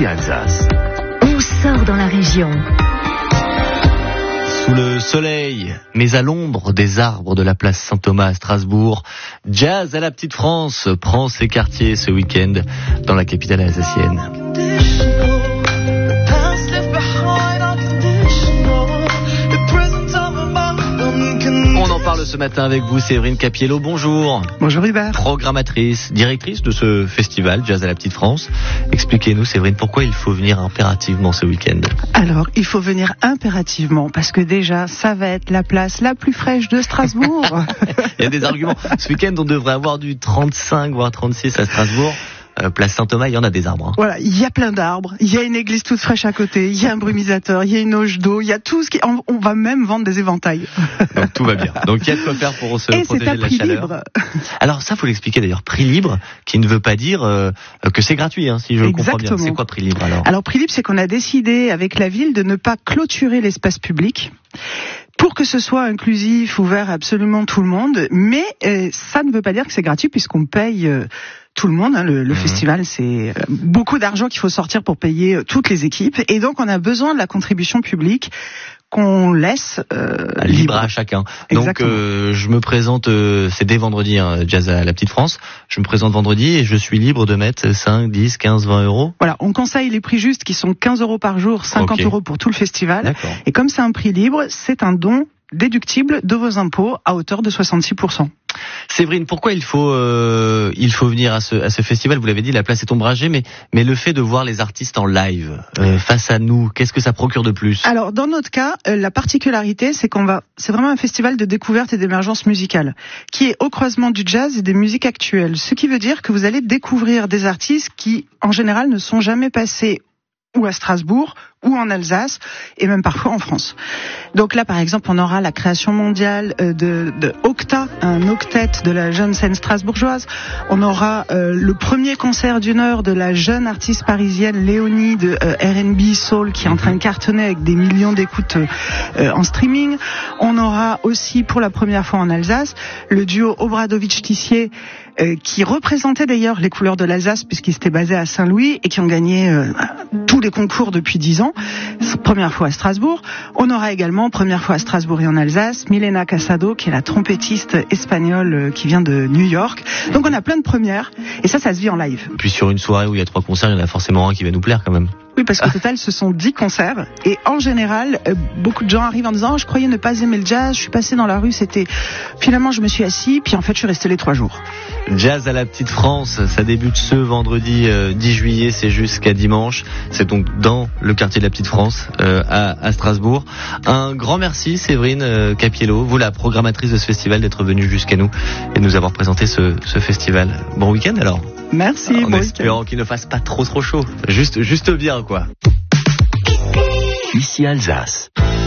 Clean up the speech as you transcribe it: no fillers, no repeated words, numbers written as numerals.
Ici Alsace. On sort dans la région. Sous le soleil, mais à l'ombre des arbres de la place Saint-Thomas à Strasbourg, Jazz à la Petite France prend ses quartiers ce week-end dans la capitale alsacienne. On en parle ce matin avec vous, Séverine Capiello. Bonjour. Bonjour Hubert. Programmatrice, directrice de ce festival Jazz à la Petite France. Expliquez-nous, Séverine, pourquoi il faut venir impérativement ce week-end ? Alors, il faut venir impérativement parce que déjà, ça va être la place la plus fraîche de Strasbourg. Il y a des arguments. Ce week-end, on devrait avoir du 35 voire 36 à Strasbourg. Place Saint-Thomas, il y en a des arbres. Hein. Voilà, il y a plein d'arbres, il y a une église toute fraîche à côté, il y a un brumisateur, il y a une auge d'eau, il y a tout ce qui... On va même vendre des éventails. Donc tout va bien. Donc il y a de quoi faire pour se protéger de la chaleur. Libre. Alors ça, faut l'expliquer d'ailleurs. Prix libre, qui ne veut pas dire que c'est gratuit, hein, si je comprends bien. C'est quoi prix libre alors prix libre, c'est qu'on a décidé avec la ville de ne pas clôturer l'espace public pour que ce soit inclusif, ouvert à absolument tout le monde. Mais ça ne veut pas dire que c'est gratuit puisqu'on paye... tout le monde, hein, le festival, c'est beaucoup d'argent qu'il faut sortir pour payer toutes les équipes. Et donc, on a besoin de la contribution publique qu'on laisse libre à chacun. Exactement. Donc, je me présente, c'est dès vendredi, hein, Jazz à la Petite France. Je me présente vendredi et je suis libre de mettre 5, 10, 15, 20 euros. Voilà, on conseille les prix justes qui sont 15 euros par jour, 50 euros pour tout le festival. D'accord. Et comme c'est un prix libre, c'est un don déductible de vos impôts à hauteur de 66%. Séverine, pourquoi il faut venir à ce festival ? Vous l'avez dit, la place est ombragée, mais le fait de voir les artistes en live face à nous, qu'est-ce que ça procure de plus ? Alors, dans notre cas, la particularité, c'est c'est vraiment un festival de découverte et d'émergence musicale, qui est au croisement du jazz et des musiques actuelles. Ce qui veut dire que vous allez découvrir des artistes qui, en général, ne sont jamais passés ou à Strasbourg, ou en Alsace, et même parfois en France. Donc là, par exemple, on aura la création mondiale de Octa, un octet de la jeune scène strasbourgeoise. On aura le premier concert d'une heure de la jeune artiste parisienne Léonie de R&B Soul, qui est en train de cartonner avec des millions d'écoutes en streaming. On aura aussi, pour la première fois en Alsace, le duo Obradovic-Tissier, qui représentait d'ailleurs les couleurs de l'Alsace, puisqu'ils étaient basés à Saint-Louis et qui ont gagné tous les concours depuis 10 ans. Première fois à Strasbourg. On aura également, première fois à Strasbourg et en Alsace, Milena Casado, qui est la trompettiste espagnole qui vient de New York. Donc on a plein de premières, et ça se vit en live. Et puis sur une soirée où il y a 3 concerts, il y en a forcément un qui va nous plaire quand même. Oui, parce qu'au total, ce sont 10 concerts. Et en général, beaucoup de gens arrivent en disant « je croyais ne pas aimer le jazz, je suis passé dans la rue, c'était... » Finalement, je me suis assis, puis en fait, je suis resté les 3 jours. Jazz à la Petite France, ça débute ce vendredi 10 juillet, c'est jusqu'à dimanche. C'est donc dans le quartier de la Petite France, à Strasbourg. Un grand merci, Séverine Capiello, vous la programmatrice de ce festival, d'être venue jusqu'à nous et de nous avoir présenté ce festival. Bon week-end alors. Merci. En espérant qu'il ne fasse pas trop chaud. Juste bien, quoi. Ici Alsace.